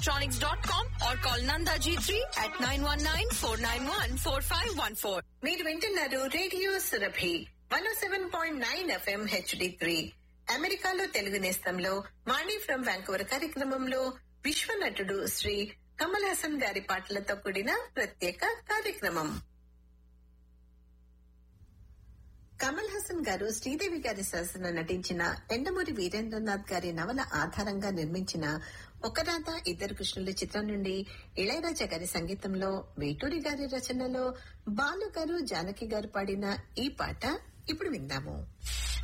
electronics.com or call Nanda G3 at 919-491-4514. మీరు వింటున్నారు radio Surabhi 107.9 FM HD3. అమెరికాలో తెలుగు నేస్తంలో వాణి ఫ్రమ్ వ్యాంకూవర్ కార్యక్రమంలో విశ్వనటుడు శ్రీ కమల్ హాసన్ గారి పాటలతో కూడిన ప్రత్యేక కార్యక్రమం. కమల్ హాసన్ గారు శ్రీదేవి గారి సరసన నటించిన ఎండమూరి వీరేంద్రనాథ్ గారి నవల ఆధారంగా నిర్మించిన ఒక రాధ ఇద్దరు కృష్ణుల చిత్రం నుండి ఇళయరాజా గారి సంగీతంలో వేటూరి గారి రచనలో బాలు గారు జానకి గారు పాడిన ఈ పాట ఇప్పుడు విందాము.